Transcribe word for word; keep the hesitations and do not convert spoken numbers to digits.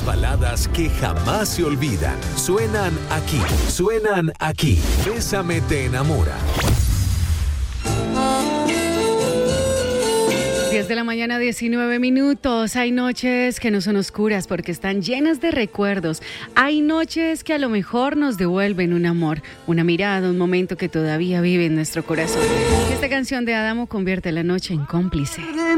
baladas que jamás se olvidan. Suenan aquí, suenan aquí. Bésame te enamora. diez de la mañana, diecinueve minutos. Hay noches que no son oscuras porque están llenas de recuerdos. Hay noches que a lo mejor nos devuelven un amor, una mirada, un momento que todavía vive en nuestro corazón. Esta canción de Adamo convierte la noche en cómplice.